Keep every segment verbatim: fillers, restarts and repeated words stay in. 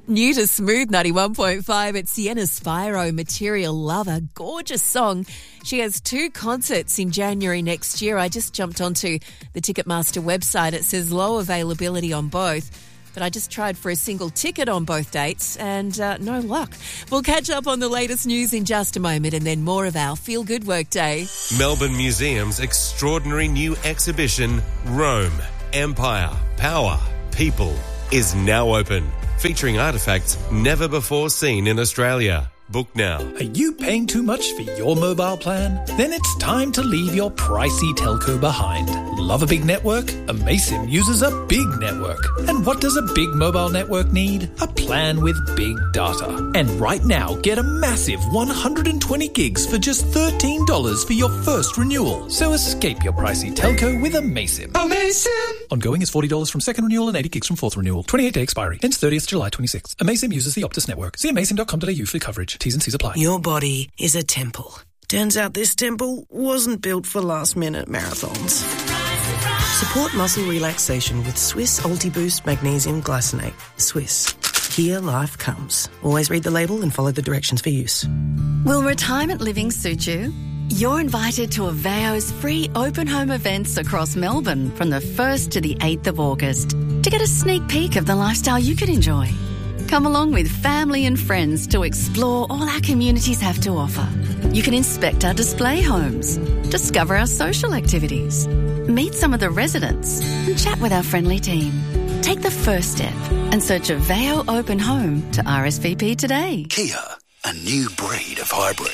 New to Smooth ninety-one point five, it's Sienna Spiro, Material Lover. Gorgeous song. She has two concerts in January next year. I just jumped onto the Ticketmaster website. It says low availability on both, but I just tried for a single ticket on both dates and uh, no luck. We'll catch up on the latest news in just a moment and then more of our Feel Good Workday. Melbourne Museum's extraordinary new exhibition, Rome, Empire, Power, People, is now open, featuring artefacts never before seen in Australia. Book now. Are you paying too much for your mobile plan? Then it's time to leave your pricey telco behind. Love a big network? Amaysim uses a big network. And what does a big mobile network need? A plan with big data. And right now, get a massive one hundred twenty gigs for just thirteen dollars for your first renewal. So escape your pricey telco with Amaysim. Amaysim! Ongoing is forty dollars from second renewal and eighty gigs from fourth renewal. twenty-eight day expiry. Ends thirtieth July twenty-sixth. Amaysim uses the Optus network. See amaysim dot com dot a u for coverage. T's and C's apply. Your body is a temple. Turns out this temple wasn't built for last-minute marathons. Support muscle relaxation with Swiss Ultiboost Magnesium Glycinate. Swiss. Here life comes. Always read the label and follow the directions for use. Will retirement living suit you? You're invited to Aveo's free open home events across Melbourne from the first to the eighth of August to get a sneak peek of the lifestyle you could enjoy. Come along with family and friends to explore all our communities have to offer. You can inspect our display homes, discover our social activities, meet some of the residents and chat with our friendly team. Take the first step and search Aveo Open Home to R S V P today. Kia, a new breed of hybrid.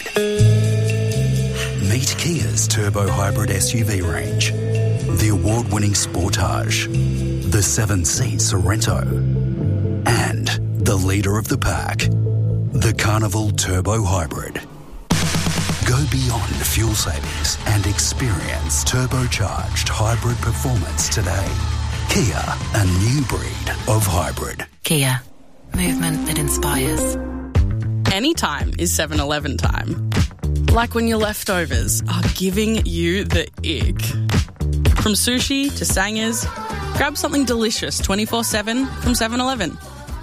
Meet Kia's turbo hybrid S U V range. The award-winning Sportage, the seven-seat Sorento, and the leader of the pack, the Carnival Turbo Hybrid. Go beyond fuel savings and experience turbocharged hybrid performance today. Kia, a new breed of hybrid. Kia, movement that inspires. Anytime is seven eleven time. Like when your leftovers are giving you the ick. From sushi to sangers, grab something delicious twenty-four seven from seven eleven.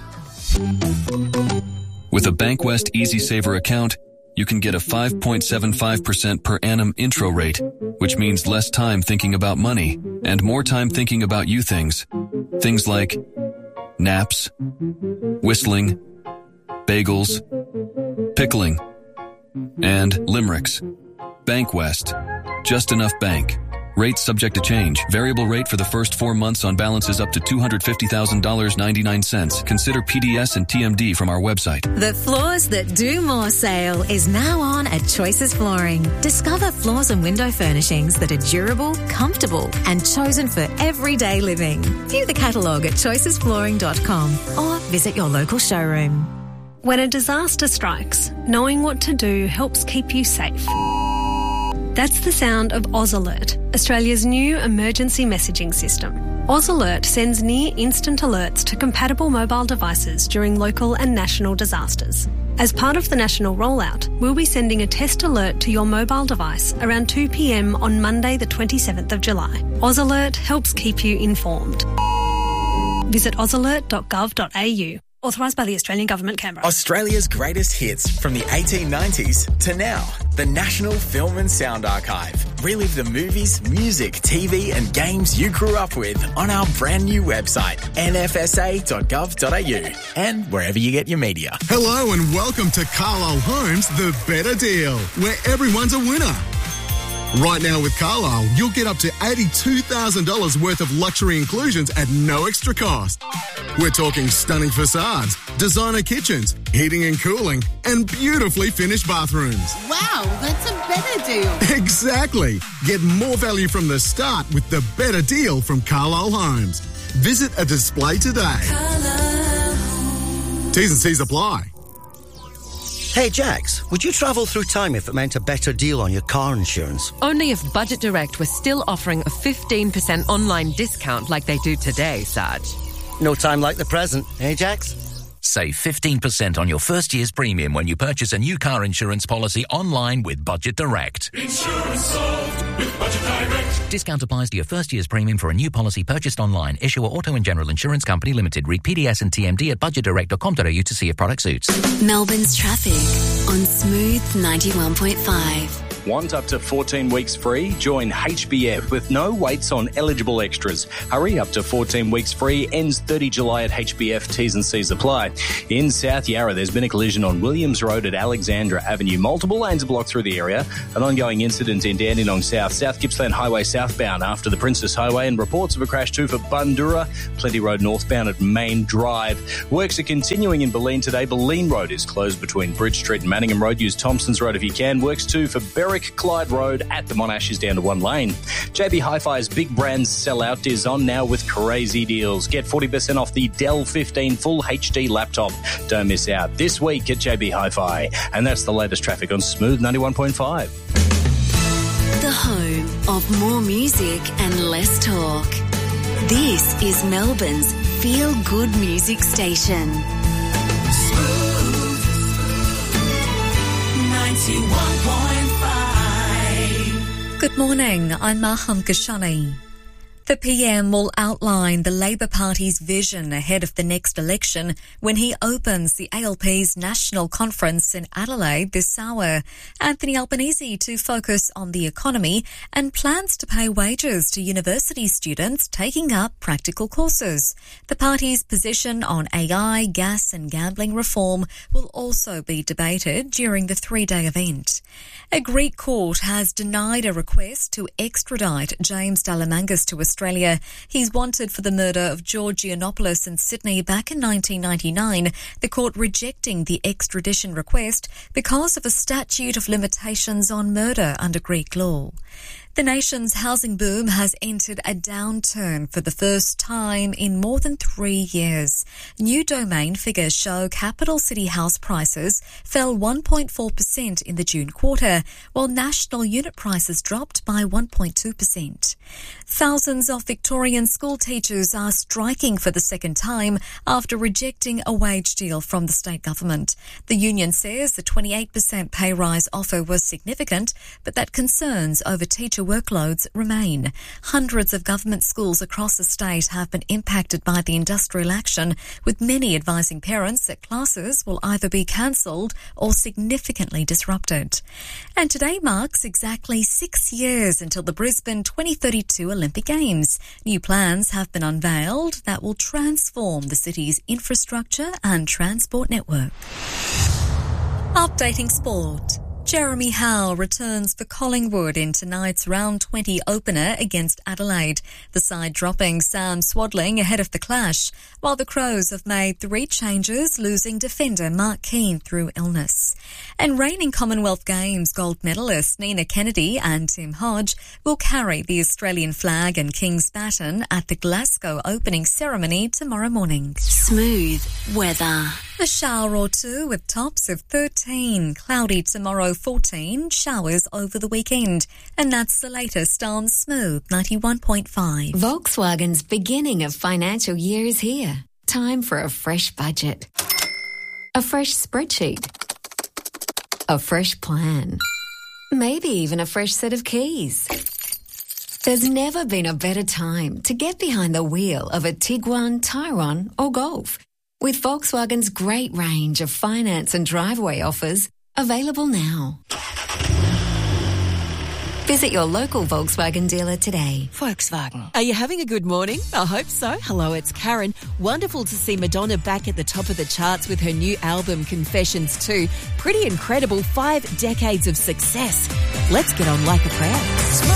With a Bankwest Easy Saver account, you can get a five point seven five percent per annum intro rate, which means less time thinking about money and more time thinking about you things. Things like naps, whistling, bagels, pickling, and limericks. Bankwest. Just enough bank. Rates subject to change. Variable rate for the first four months on balances up to two hundred fifty thousand dollars and ninety-nine cents. Consider P D S and T M D from our website. The Floors That Do More sale is now on at Choices Flooring. Discover floors and window furnishings that are durable, comfortable, and chosen for everyday living. View the catalogue at choices flooring dot com or visit your local showroom. When a disaster strikes, knowing what to do helps keep you safe. That's the sound of Oz Alert, Australia's new emergency messaging system. Oz Alert sends near-instant alerts to compatible mobile devices during local and national disasters. As part of the national rollout, we'll be sending a test alert to your mobile device around two p.m. on Monday the twenty-seventh of July. Oz Alert helps keep you informed. Visit oz alert dot gov dot a u. Authorised by the Australian Government, Canberra. Australia's greatest hits from the eighteen nineties to now. The National Film and Sound Archive. Relive the movies, music, T V and games you grew up with on our brand new website, n f s a dot gov dot a u, and wherever you get your media. Hello and welcome to Carlisle Homes, The Better Deal, where everyone's a winner. Right now with Carlisle, you'll get up to eighty-two thousand dollars worth of luxury inclusions at no extra cost. We're talking stunning facades, designer kitchens, heating and cooling, and beautifully finished bathrooms. Wow, that's a better deal. Exactly. Get more value from the start with the better deal from Carlisle Homes. Visit a display today. T's and C's apply. Hey, Jax, would you travel through time if it meant a better deal on your car insurance? Only if Budget Direct was still offering a fifteen percent online discount like they do today, Saj. No time like the present, eh, Jax? Save fifteen percent on your first year's premium when you purchase a new car insurance policy online with Budget Direct. Insurance solved with Budget Direct. Discount applies to your first year's premium for a new policy purchased online. Issuer Auto and General Insurance Company Limited. Read P D S and T M D at budget direct dot com dot a u to see if product suits. Melbourne's traffic on Smooth ninety-one point five. Want up to fourteen weeks free? Join H B F with no waits on eligible extras. Hurry, up to fourteen weeks free. Ends thirtieth of July at H B F. T's and C's apply. In South Yarra, there's been a collision on Williams Road at Alexandra Avenue. Multiple lanes are blocked through the area. An ongoing incident in Dandenong South. South Gippsland Highway southbound after the Princess Highway, and reports of a crash too for Bundura. Plenty Road northbound at Main Drive. Works are continuing in Baleen today. Baleen Road is closed between Bridge Street and Manningham Road. Use Thompson's Road if you can. Works too for Berwick Clyde Road at the Monash is down to one lane. J B Hi-Fi's Big Brands Sellout is on now with crazy deals. Get forty percent off the Dell fifteen Full H D laptop. Don't miss out this week at J B Hi-Fi. And that's the latest traffic on Smooth ninety-one point five. The home of more music and less talk. This is Melbourne's feel-good music station. Smooth ninety-one point five. Good morning, I'm Maham Kashani. The P M will outline the Labor Party's vision ahead of the next election when he opens the A L P's national conference in Adelaide this hour. Anthony Albanese to focus on the economy and plans to pay wages to university students taking up practical courses. The party's position on A I, gas and gambling reform will also be debated during the three-day event. A Greek court has denied a request to extradite James Dalamangas to Australia. He's wanted for the murder of George Giannopoulos in Sydney back in nineteen ninety-nine, the court rejecting the extradition request because of a statute of limitations on murder under Greek law. The nation's housing boom has entered a downturn for the first time in more than three years. New Domain figures show capital city house prices fell one point four percent in the June quarter, while national unit prices dropped by one point two percent. Thousands of Victorian school teachers are striking for the second time after rejecting a wage deal from the state government. The union says the twenty-eight percent pay rise offer was significant, but that concerns over teacher workloads remain. Hundreds of government schools across the state have been impacted by the industrial action, with many advising parents that classes will either be cancelled or significantly disrupted. And today marks exactly six years until the Brisbane twenty thirty-two Olympic Games. New plans have been unveiled that will transform the city's infrastructure and transport network. Updating sport. Jeremy Howe returns for Collingwood in tonight's round twenty opener against Adelaide, the side dropping Sam Swadling ahead of the clash, while the Crows have made three changes, losing defender Mark Keane through illness. And reigning Commonwealth Games gold medalists Nina Kennedy and Tim Hodge will carry the Australian flag and King's baton at the Glasgow opening ceremony tomorrow morning. Smooth weather. A shower or two with tops of thirteen, cloudy tomorrow fourteen, showers over the weekend. And that's the latest on Smooth ninety-one point five. Volkswagen's beginning of financial year is here. Time for a fresh budget. A fresh spreadsheet. A fresh plan. Maybe even a fresh set of keys. There's never been a better time to get behind the wheel of a Tiguan, Tyrone or Golf. With Volkswagen's great range of finance and driveway offers available now. Visit your local Volkswagen dealer today. Volkswagen. Are you having a good morning? I hope so. Hello, it's Karen. Wonderful to see Madonna back at the top of the charts with her new album, Confessions two. Pretty incredible. Five decades of success. Let's get on like a crowd.